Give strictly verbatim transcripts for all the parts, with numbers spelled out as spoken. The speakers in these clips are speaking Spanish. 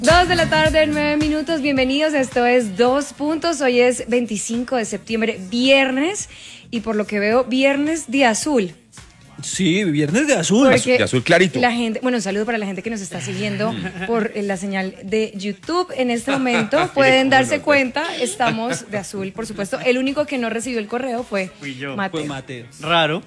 Dos de la tarde, nueve minutos, bienvenidos, esto es Dos Puntos, hoy es veinticinco de septiembre, viernes, y por lo que veo, viernes de azul. Sí, viernes de azul. Porque de azul clarito. La gente, bueno, un saludo para la gente que nos está siguiendo por la señal de YouTube. En este momento pueden darse cuenta, estamos de azul, por supuesto. El único que no recibió el correo fue Fui yo. Mateo. Pues Mateo. Raro.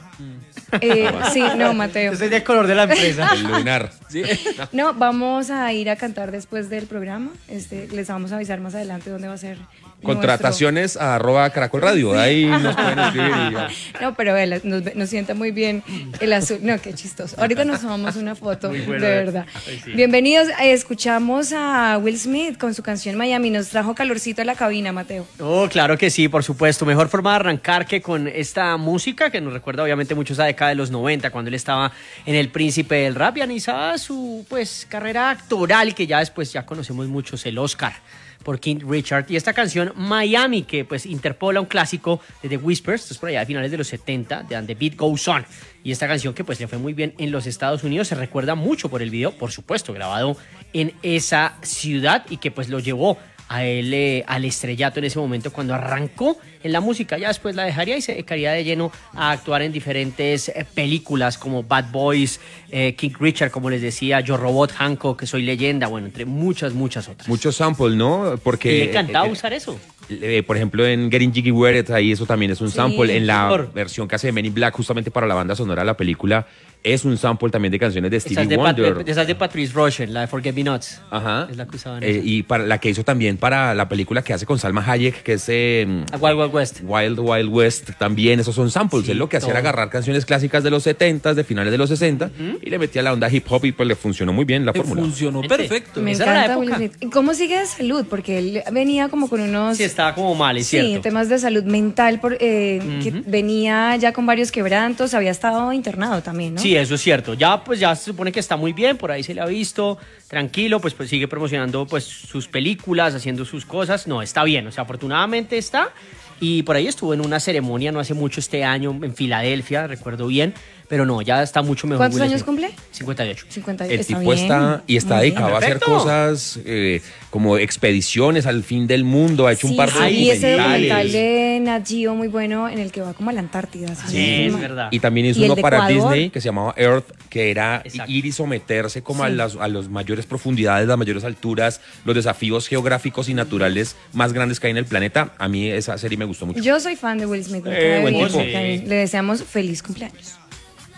Eh, sí, no, Mateo. Ese es el color de la empresa. El lunar. Sí. No, vamos a ir a cantar después del programa. Este, les vamos a avisar más adelante dónde va a ser. Contrataciones a arroba Caracol Radio. Ahí nos pueden escribir. Y ya. No, pero él nos, nos sienta muy bien el azul. No, qué chistoso. Ahorita nos tomamos una foto, Muy de bueno, verdad. Ay, sí. Bienvenidos. Eh, escuchamos a Will Smith con su canción Miami. Nos trajo calorcito a la cabina, Mateo. Oh, claro que sí, por supuesto. Mejor forma de arrancar que con esta música que nos recuerda obviamente mucho esa década de los noventa, cuando él estaba en El Príncipe del Rap y analizaba su pues carrera actoral, que ya después ya conocemos muchos, el Oscar por King Richard, y esta canción Miami, que pues interpola un clásico de The Whispers, esto es por allá de finales de los setenta, de And the Beat Goes On, y esta canción que pues le fue muy bien en los Estados Unidos, se recuerda mucho por el video, por supuesto, grabado en esa ciudad, y que pues lo llevó a él eh, al estrellato en ese momento cuando arrancó en la música. Ya después la dejaría y se dedicaría de lleno a actuar en diferentes eh, películas como Bad Boys, eh, King Richard, como les decía, Yo Robot, Hancock, Soy Leyenda, bueno, entre muchas, muchas otras. Muchos samples, ¿no? Porque Y le encantaba eh, usar eso. eh, por ejemplo, en Getting Jiggy With It, ahí eso también es un Sí, sample. En la señor. versión que hace de Men in Black, justamente para la banda sonora de la película, es un sample también de canciones de Esas Stevie de, Pat- Wonder. de- esas de Patrice Rushen, la de Forget Me Nots. Ajá. Es la que usaban. Eh, esa. y para la que hizo también para la película que hace con Salma Hayek, que es eh, A Wild Wild West. Wild Wild West, también esos son samples. Sí, Él lo que hacía era todo. agarrar canciones clásicas de los setenta, de finales de los sesenta, y le metía la onda hip hop y pues le funcionó muy bien la Le fórmula. funcionó Gente. perfecto. Me Esa era la encanta Will época. Smith. ¿Y cómo sigue de salud? Porque él venía como con unos... Sí, estaba como mal, es Sí, cierto. temas de salud mental, por, eh, que venía ya con varios quebrantos, había estado internado también, ¿no? Sí, eso es cierto. Ya pues ya se supone que está muy bien, por ahí se le ha visto, tranquilo, pues, pues sigue promocionando pues sus películas, haciendo sus cosas. No, está bien, o sea, afortunadamente está. Y por ahí estuvo en una ceremonia no hace mucho este año en Filadelfia, recuerdo bien, pero no, ya está mucho mejor. ¿Cuántos Will años Smith. cumple? cincuenta y ocho. cincuenta, El está tipo bien, está y está muy dedicado bien. a hacer Perfecto. cosas eh, como expediciones al fin del mundo, ha hecho un Sí, par de sí, ese documental documentales. de Nat Geo muy bueno en el que va como a la Antártida. si no Sí, estoy es mal. verdad. Y también hizo ¿Y el uno de para Ecuador? Disney que se llamaba Earth, que era Exacto. ir y someterse como a Sí. las a las mayores profundidades, las mayores alturas, los desafíos geográficos y naturales más grandes que hay en el planeta. A mí esa serie me gustó mucho. Yo soy fan de Will Smith. me Eh, cae buen bien, tipo. me cae bien. Le deseamos feliz cumpleaños.